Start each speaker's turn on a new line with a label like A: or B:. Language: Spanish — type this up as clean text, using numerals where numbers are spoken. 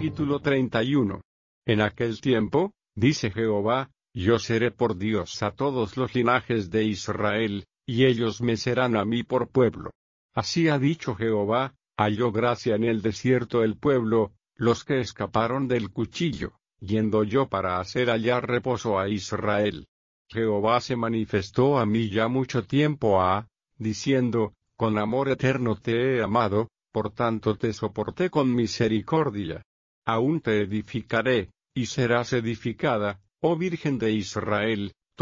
A: Capítulo 31. En aquel tiempo, dice Jehová, yo seré por Dios a todos los linajes de Israel, y ellos me serán a mí por pueblo. Así ha dicho Jehová, halló gracia en el desierto el pueblo, los que escaparon del cuchillo, yendo yo para hacer hallar reposo a Israel. Jehová se manifestó a mí ya mucho tiempo diciendo, con amor eterno te he amado, por tanto te soporté con misericordia. Aún te edificaré, y serás edificada, oh Virgen de Israel,